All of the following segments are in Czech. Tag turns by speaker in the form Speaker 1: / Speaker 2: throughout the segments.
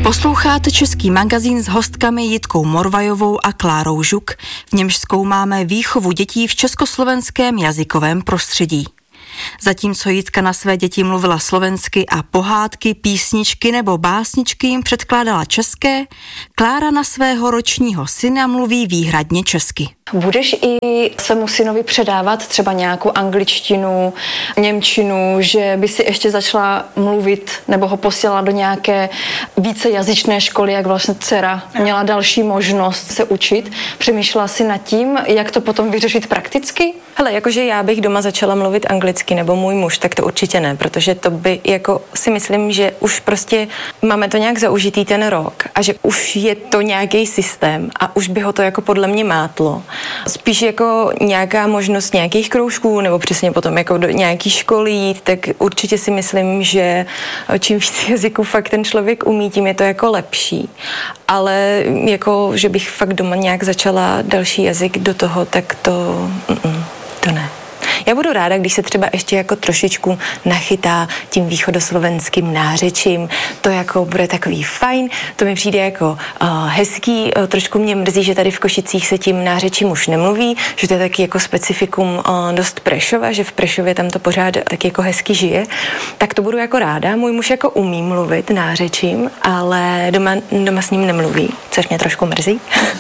Speaker 1: Posloucháte Český magazín s hostkami Jitkou Morvajovou a Klárou Žuk, v němž zkoumáme výchovu dětí v československém jazykovém prostředí. Zatímco Jitka na své děti mluvila slovensky a pohádky, písničky nebo básničky jim předkládala české, Klára na svého ročního syna mluví výhradně česky. Budeš i svému synovi předávat třeba nějakou angličtinu, němčinu, že by si ještě začala mluvit nebo ho posílala do nějaké vícejazyčné školy, jak vlastně dcera měla další možnost se učit? Přemýšlela si nad tím, jak to potom vyřešit prakticky?
Speaker 2: Hele, jakože já bych doma začala mluvit anglicky nebo můj muž, tak to určitě ne, protože to by jako si myslím, že už prostě máme to nějak zaužitý ten rok a že už je to nějaký systém a už by ho to jako podle mě mátlo. Spíš jako nějaká možnost nějakých kroužků nebo přesně potom jako do nějaký školy jít, tak určitě si myslím, že čím víc jazyků fakt ten člověk umí, tím je to jako lepší. Ale jako, že bych fakt doma nějak začala další jazyk do toho, tak to ne. Já budu ráda, když se třeba ještě jako trošičku nachytá tím východoslovenským nářečím. To jako bude takový fajn, to mi přijde jako hezký. Trošku mě mrzí, že tady v Košicích se tím nářečím už nemluví, že to je taky jako specifikum dost Prešova, že v Prešově tam to pořád taky jako hezky žije. Tak to budu jako ráda. Můj muž jako umí mluvit nářečím, ale doma s ním nemluví, což mě trošku mrzí.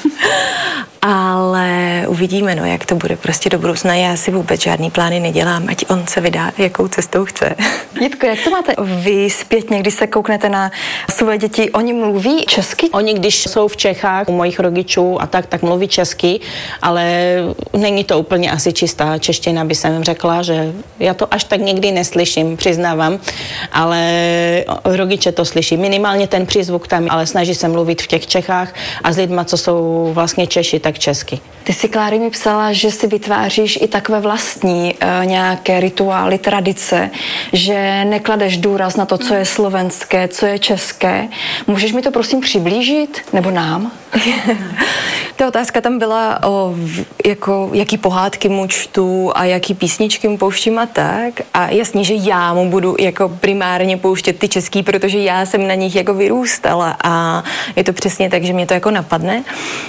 Speaker 2: Ale uvidíme, no, jak to bude prostě do budoucna. Já si vůbec žádný plány nedělám, ať on se vydá, jakou cestou chce.
Speaker 1: Jitko, jak to máte vy zpětně, když se kouknete na své děti? Oni mluví česky?
Speaker 3: Oni, když jsou v Čechách, u mojich rodičů a tak mluví česky, ale není to úplně asi čistá čeština, by jsem řekla, že já to až tak nikdy neslyším, přiznávám, ale rodiče to slyší. Minimálně ten přízvuk tam, ale snaží se mluvit v těch Čechách a s lidma, co jsou vlastně Češi, tak česky.
Speaker 1: Ty si, Kláry, mi psala, že si vytváříš i takové vlastní nějaké rituály, tradice, že nekladeš důraz na to, co je slovenské, co je české. Můžeš mi to prosím přiblížit? Nebo nám?
Speaker 2: Ta otázka tam byla o jako, jaký pohádky mu čtu a jaký písničky mu pouštím a tak. A jasně, že já mu budu jako primárně pouštět ty český, protože já jsem na nich jako vyrůstala a je to přesně tak, že mě to jako napadne.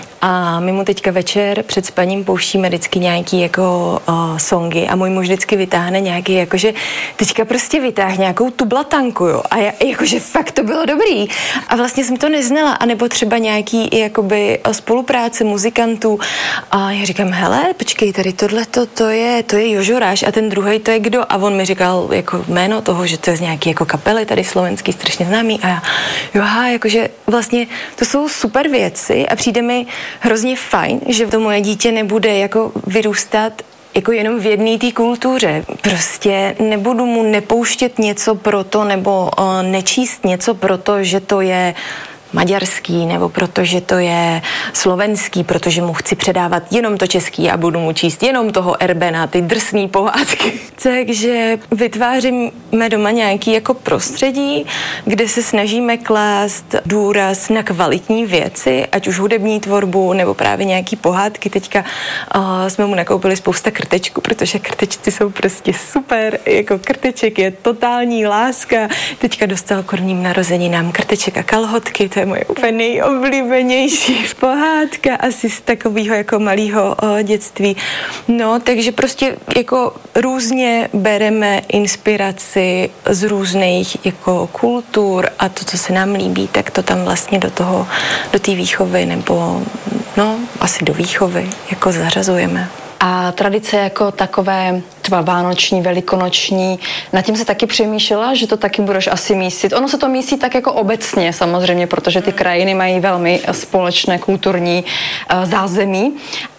Speaker 2: A my mu teďka večer před spaním pouštíme vždycky nějaký jako songy a můj muž vždycky vytáhne nějaký, jakože teďka prostě vytáhne nějakou tu blatanku, jo. A jakože fakt to bylo dobrý. A vlastně jsem to neznala. A nebo třeba nějaký jakoby spolupráce muzikantů. A já říkám, hele, počkej, tady tohleto, to je Jožoráš a ten druhej to je kdo? A on mi říkal jako jméno toho, že to je z nějaký jako kapely tady slovenský, strašně známý. A já, jo, jakože vlastně to jsou super věci a přijde mi hrozně fajn, že to moje dítě nebude jako vyrůstat jako jenom v jedné té kultuře. Prostě nebudu mu nepouštět něco proto, nebo nečíst něco proto, že to je maďarský, nebo protože to je slovenský, protože mu chci předávat jenom to český a budu mu číst jenom toho Erbena, ty drsný pohádky. Takže vytváříme doma nějaký jako prostředí, kde se snažíme klást důraz na kvalitní věci, ať už hudební tvorbu, nebo právě nějaký pohádky. Teďka jsme mu nakoupili spousta krtečků, protože krtečci jsou prostě super, jako krteček je totální láska. Teďka dostal k prvním narozeninám krteček a kalhotky, to je moje úplně nejoblíbenější pohádka asi z takového jako malého dětství. No, takže prostě jako různě bereme inspiraci z různých jako kultur a to, co se nám líbí, tak to tam vlastně do té výchovy nebo asi do výchovy jako zařazujeme.
Speaker 1: A tradice jako takové třeba vánoční, velikonoční, nad tím se taky přemýšlela, že to taky budeš asi mísit. Ono se to mísí tak jako obecně samozřejmě, protože ty krajiny mají velmi společné kulturní zázemí,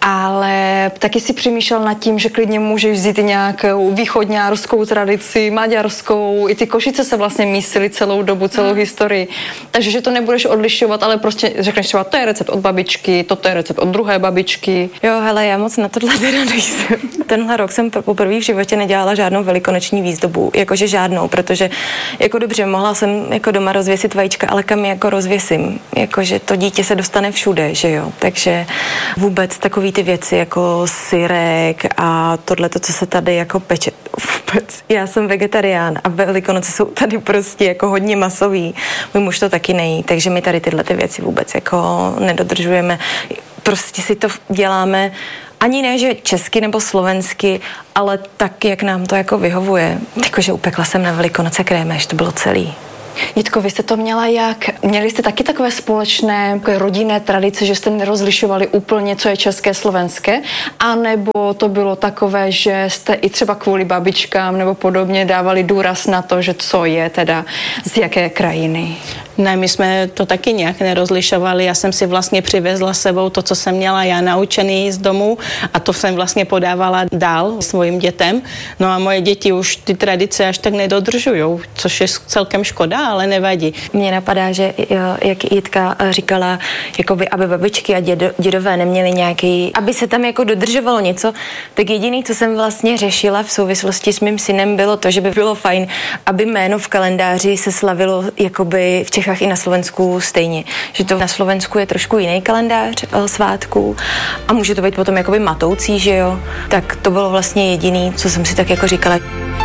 Speaker 1: ale taky si přemýšlel nad tím, že klidně můžeš vzít i nějakou východňárskou tradici, maďarskou, i ty Košice se vlastně mísily celou dobu, celou historii. Takže že to nebudeš odlišovat, ale prostě řekneš třeba, to je recept od babičky, toto je recept od druhé babičky.
Speaker 2: Jo, hele, já moc na tohle teda nejsem. Tenhle rok jsem poprvé v životě nedělala žádnou velikonoční výzdobu, jakože žádnou, protože jako dobře, mohla jsem jako doma rozvěsit vajíčka, ale kam jako rozvěsím, jakože to dítě se dostane všude, že jo, takže vůbec takový ty věci jako syrek a tohleto, co se tady jako peče. Vůbec. Já jsem vegetarián a Velikonoce jsou tady prostě jako hodně masový. Můj muž to taky nejí, takže my tady tyhle ty věci vůbec jako nedodržujeme. Prostě si to děláme ani ne, že česky nebo slovensky, ale tak, jak nám to jako vyhovuje. Jakože upekla jsem na Velikonoce krémeš, to bylo celý.
Speaker 4: Jitko, vy jste to měla jak? Měli jste taky takové společné rodinné tradice, že jste nerozlišovali úplně, co je české, slovenské? A nebo to bylo takové, že jste i třeba kvůli babičkám nebo podobně dávali důraz na to, že co je teda z jaké krajiny?
Speaker 3: Ne, my jsme to taky nějak nerozlišovali. Já jsem si vlastně přivezla sebou to, co jsem měla já naučený z domu a to jsem vlastně podávala dál svým dětem. No a moje děti už ty tradice až tak nedodržujou, což je celkem škoda, ale nevadí.
Speaker 2: Mně napadá, že jak Jitka říkala, jakoby, aby babičky a dědové neměli nějaký, aby se tam jako dodržovalo něco, tak jediný, co jsem vlastně řešila v souvislosti s mým synem, bylo to, že by bylo fajn, aby jméno v kalendáři se slavilo jakoby v Čechách i na Slovensku stejně. Že to na Slovensku je trošku jiný kalendář svátků a může to být potom jakoby matoucí, že jo. Tak to bylo vlastně jediný, co jsem si tak jako říkala.